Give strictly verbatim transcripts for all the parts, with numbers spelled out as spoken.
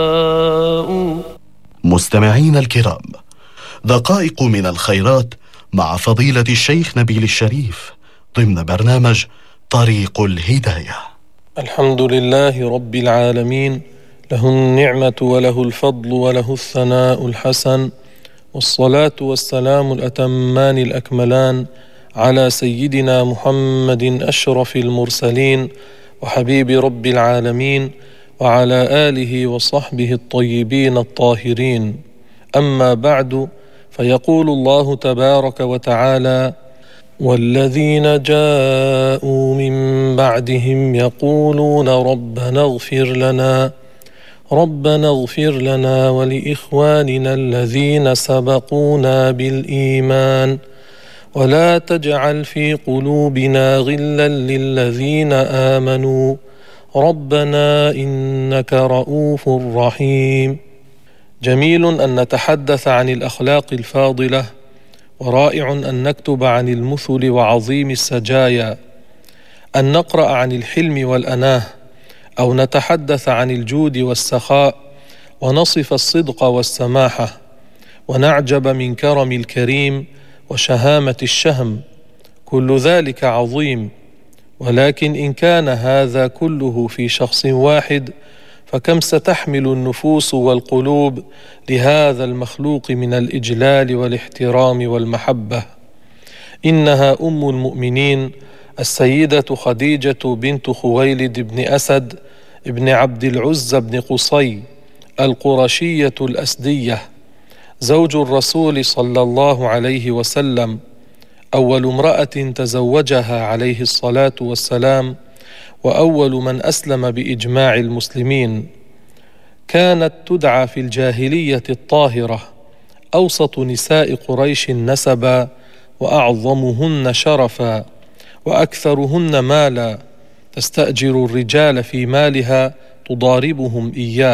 مستمعين الكرام، دقائق من الخيرات مع فضيلة الشيخ نبيل الشريف ضمن برنامج طريق الهداية. الحمد لله رب العالمين، له النعمة وله الفضل وله الثناء الحسن، والصلاة والسلام الأتمان الأكملان على سيدنا محمد أشرف المرسلين وحبيب رب العالمين، وعلى آله وصحبه الطيبين الطاهرين. أما بعد، فيقول الله تبارك وتعالى: والذين جاءوا من بعدهم يقولون ربنا اغفر لنا ربنا اغفر لنا ولإخواننا الذين سبقونا بالإيمان ولا تجعل في قلوبنا غلا للذين آمنوا ربنا إنك رؤوف رحيم. جميل أن نتحدث عن الأخلاق الفاضلة، ورائع أن نكتب عن المثل وعظيم السجايا، أن نقرأ عن الحلم والأناه، أو نتحدث عن الجود والسخاء، ونصف الصدق والسماحة، ونعجب من كرم الكريم وشهامة الشهم. كل ذلك عظيم، ولكن إن كان هذا كله في شخص واحد، فكم ستحمل النفوس والقلوب لهذا المخلوق من الإجلال والاحترام والمحبة. إنها أم المؤمنين السيدة خديجة بنت خويلد بن أسد بن عبد العزى بن قصي القرشية الأسدية، زوج الرسول صلى الله عليه وسلم، أول امرأة تزوجها عليه الصلاة والسلام، وأول من أسلم بإجماع المسلمين. كانت تدعى في الجاهلية الطاهرة، أوسط نساء قريش نسبا، وأعظمهن شرفا، وأكثرهن مالا، تستأجر الرجال في مالها تضاربهم إياه.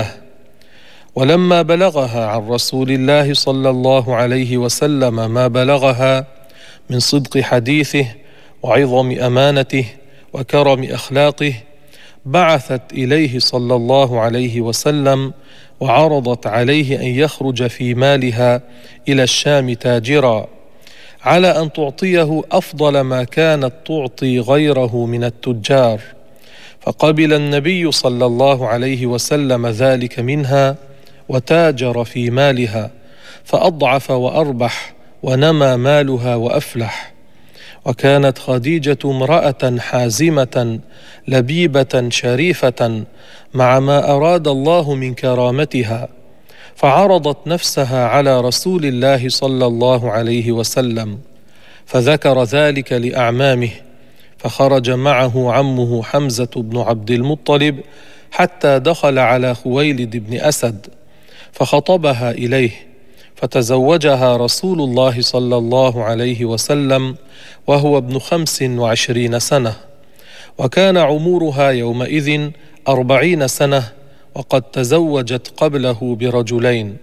ولما بلغها عن رسول الله صلى الله عليه وسلم ما بلغها من صدق حديثه وعظم أمانته وكرم أخلاقه، بعثت إليه صلى الله عليه وسلم وعرضت عليه أن يخرج في مالها إلى الشام تاجرا، على أن تعطيه أفضل ما كانت تعطي غيره من التجار. فقبل النبي صلى الله عليه وسلم ذلك منها، وتاجر في مالها، فأضعف وأربح، ونمى مالها وأفلح. وكانت خديجة امرأة حازمة لبيبة شريفة، مع ما أراد الله من كرامتها، فعرضت نفسها على رسول الله صلى الله عليه وسلم، فذكر ذلك لأعمامه، فخرج معه عمه حمزة بن عبد المطلب حتى دخل على خويلد بن أسد، فخطبها إليه، فتزوجها رسول الله صلى الله عليه وسلم وهو ابن خمس وعشرين سنة، وكان عمرها يومئذ أربعين سنة، وقد تزوجت قبله برجلين،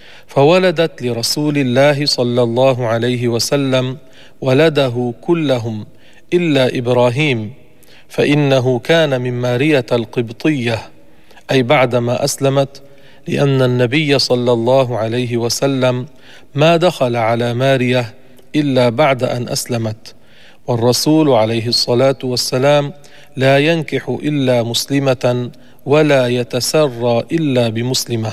فولدت لرسول الله صلى الله عليه وسلم ولده كلهم إلا إبراهيم، فإنه كان من مارية القبطية، أي بعدما أسلمت، لأن النبي صلى الله عليه وسلم ما دخل على مارية إلا بعد أن أسلمت، والرسول عليه الصلاة والسلام لا ينكح إلا مسلمة ولا يتسرى إلا بمسلمة.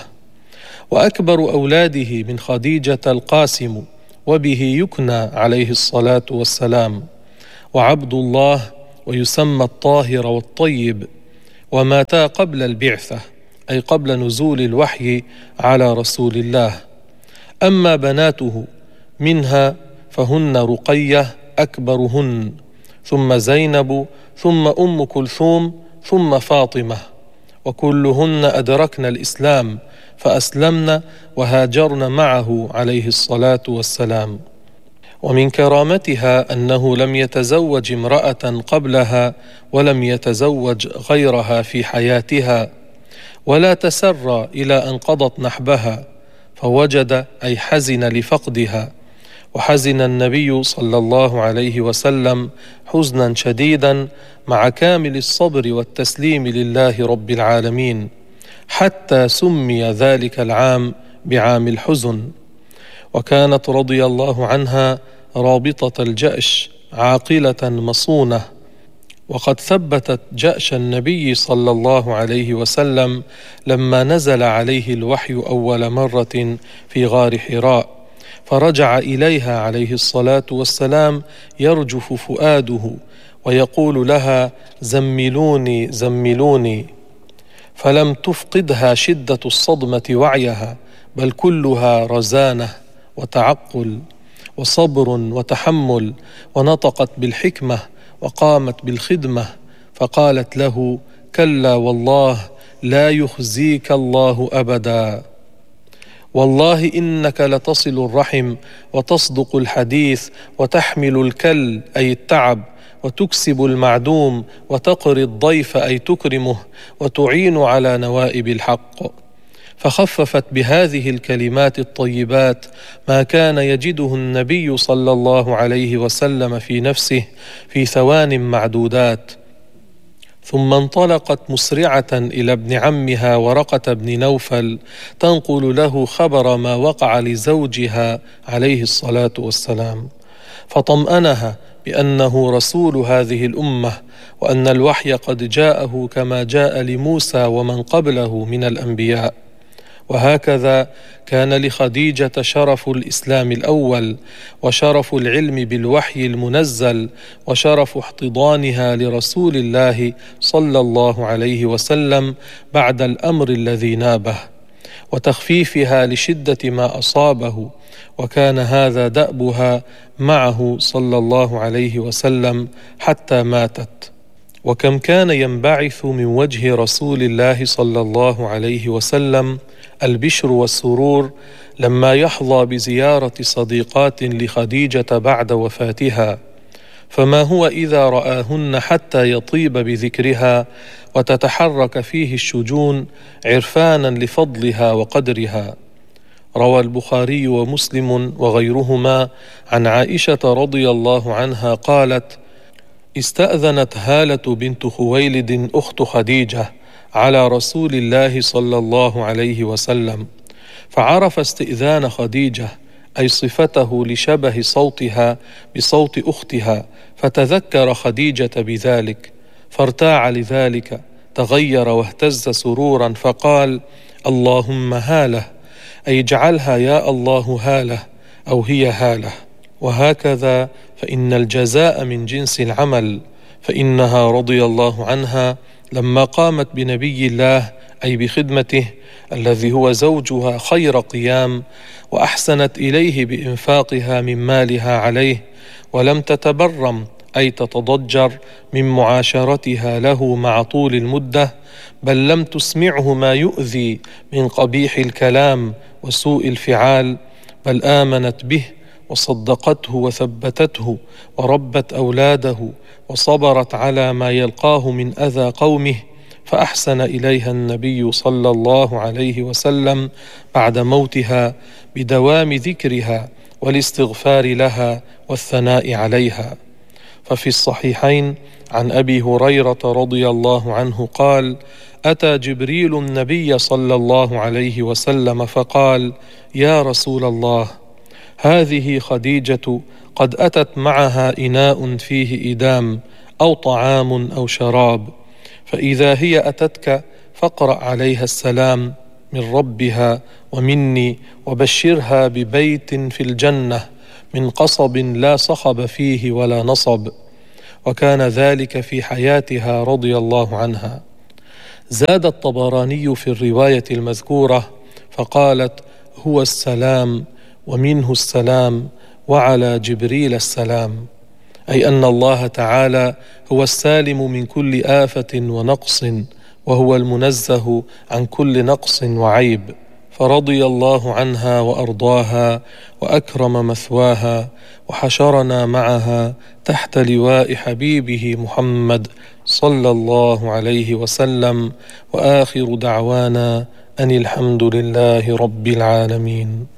وأكبر أولاده من خديجة القاسم، وبه يكنى عليه الصلاة والسلام، وعبد الله، ويسمى الطاهر والطيب، وماتا قبل البعثة، أي قبل نزول الوحي على رسول الله. أما بناته منها فهن رقية أكبرهن، ثم زينب، ثم أم كلثوم، ثم فاطمة، وكلهن أدركن الإسلام فأسلمن وهاجرن معه عليه الصلاة والسلام. ومن كرامتها أنه لم يتزوج امرأة قبلها، ولم يتزوج غيرها في حياتها، ولا تسرى إلى أن قضت نحبها، فوجد أي حزن لفقدها. وحزن النبي صلى الله عليه وسلم حزنا شديدا، مع كامل الصبر والتسليم لله رب العالمين، حتى سمي ذلك العام بعام الحزن. وكانت رضي الله عنها رابطة الجأش عاقلة مصونة، وقد ثبتت جأش النبي صلى الله عليه وسلم لما نزل عليه الوحي أول مرة في غار حراء، فرجع إليها عليه الصلاة والسلام يرجف فؤاده ويقول لها: زملوني زملوني، فلم تفقدها شدة الصدمة وعيها، بل كلها رزانة وتعقل وصبر وتحمل، ونطقت بالحكمة وقامت بالخدمة، فقالت له: كلا والله لا يخزيك الله أبدا، والله إنك لتصل الرحم وتصدق الحديث وتحمل الكل أي التعب، وتكسب المعدوم وتقري الضيف أي تكرمه، وتعين على نوائب الحق. فخففت بهذه الكلمات الطيبات ما كان يجده النبي صلى الله عليه وسلم في نفسه في ثوان معدودات، ثم انطلقت مسرعة إلى ابن عمها ورقة بن نوفل تنقل له خبر ما وقع لزوجها عليه الصلاة والسلام، فطمأنها بأنه رسول هذه الأمة، وأن الوحي قد جاءه كما جاء لموسى ومن قبله من الأنبياء. وهكذا كان لخديجة شرف الإسلام الأول، وشرف العلم بالوحي المنزل، وشرف احتضانها لرسول الله صلى الله عليه وسلم بعد الأمر الذي نابه، وتخفيفها لشدة ما أصابه، وكان هذا دأبها معه صلى الله عليه وسلم حتى ماتت. وكم كان ينبعث من وجه رسول الله صلى الله عليه وسلم البشر والسرور لما يحظى بزيارة صديقات لخديجة بعد وفاتها، فما هو إذا رآهن حتى يطيب بذكرها وتتحرك فيه الشجون عرفانا لفضلها وقدرها. روى البخاري ومسلم وغيرهما عن عائشة رضي الله عنها قالت: استأذنت هالة بنت خويلد أخت خديجة على رسول الله صلى الله عليه وسلم، فعرف استئذان خديجة أي صفته لشبه صوتها بصوت أختها، فتذكر خديجة بذلك فارتاع لذلك، تغير واهتز سرورا فقال: اللهم هالة، أي اجعلها يا الله هالة أو هي هالة. وهكذا فإن الجزاء من جنس العمل، فإنها رضي الله عنها لما قامت بنبي الله أي بخدمته الذي هو زوجها خير قيام، وأحسنت إليه بإنفاقها من مالها عليه، ولم تتبرم أي تتضجر من معاشرتها له مع طول المدة، بل لم تسمعه ما يؤذي من قبيح الكلام وسوء الفعال، بل آمنت به وصدقته وثبتته وربت أولاده وصبرت على ما يلقاه من أذى قومه، فأحسن إليها النبي صلى الله عليه وسلم بعد موتها بدوام ذكرها والاستغفار لها والثناء عليها. ففي الصحيحين عن أبي هريرة رضي الله عنه قال: أتى جبريل النبي صلى الله عليه وسلم فقال: يا رسول الله، هذه خديجة قد أتت معها إناء فيه إدام أو طعام أو شراب، فإذا هي أتتك فاقرأ عليها السلام من ربها ومني، وبشرها ببيت في الجنة من قصب لا صخب فيه ولا نصب. وكان ذلك في حياتها رضي الله عنها. زاد الطبراني في الرواية المذكورة فقالت: هو السلام ومنه السلام وعلى جبريل السلام، أي أن الله تعالى هو السالم من كل آفة ونقص، وهو المنزه عن كل نقص وعيب. فرضي الله عنها وأرضاها وأكرم مثواها، وحشرنا معها تحت لواء حبيبه محمد صلى الله عليه وسلم، وآخر دعوانا أن الحمد لله رب العالمين.